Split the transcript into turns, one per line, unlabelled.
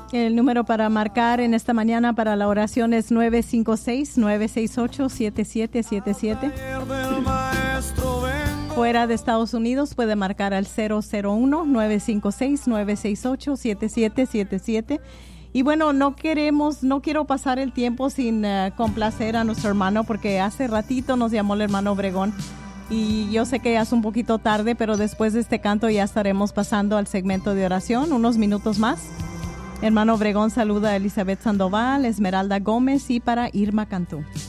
El número para marcar en esta mañana para la oración es 956-968-7777. Fuera de Estados Unidos puede marcar al 001-956-968-7777. Y bueno, no quiero pasar el tiempo sin complacer a nuestro hermano, porque hace ratito nos llamó el hermano Obregón. Y yo sé que ya es un poquito tarde, pero después de este canto ya estaremos pasando al segmento de oración, unos minutos más. Hermano Obregón saluda a Elizabeth Sandoval, Esmeralda Gómez y para Irma Cantú.